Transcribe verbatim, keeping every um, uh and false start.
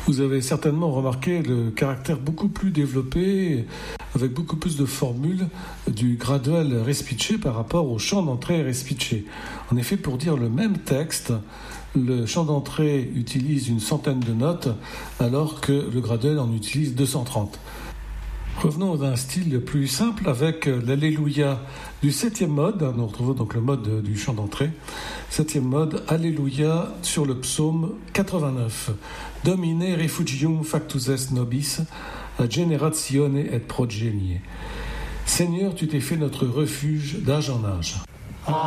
Vous avez certainement remarqué le caractère beaucoup plus développé, avec beaucoup plus de formules du graduel respice par rapport au chant d'entrée respice. En effet, pour dire le même texte, le chant d'entrée utilise une centaine de notes, alors que le graduel en utilise deux cent trente. Revenons d'un style plus simple avec l'Alléluia du septième mode. Nous retrouvons donc le mode du chant d'entrée. Septième mode, Alléluia sur le psaume quatre-vingt-neuf. Domine refugium factus est nobis, ad generatione et progenie. Seigneur, tu t'es fait notre refuge d'âge en âge.